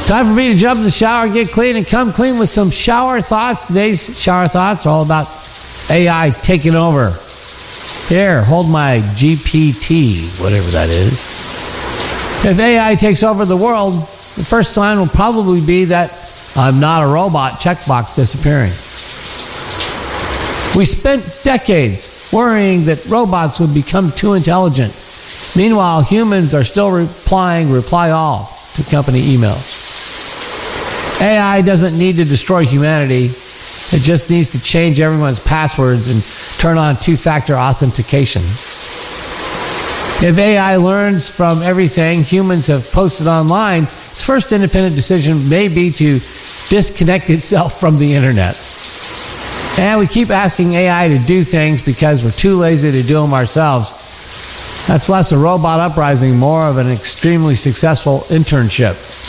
Time for me to jump in the shower, get clean, and come clean with some shower thoughts. Today's shower thoughts are all about AI taking over. Here, hold my GPT, whatever that is. If AI takes over the world, the first sign will probably be that I'm not a robot checkbox disappearing. We spent decades worrying that robots would become too intelligent. Meanwhile, humans are still replying reply all to company emails. AI doesn't need to destroy humanity. It just needs to change everyone's passwords and turn on two-factor authentication. If AI learns from everything humans have posted online, its first independent decision may be to disconnect itself from the internet. And we keep asking AI to do things because we're too lazy to do them ourselves. That's less a robot uprising, more of an extremely successful internship.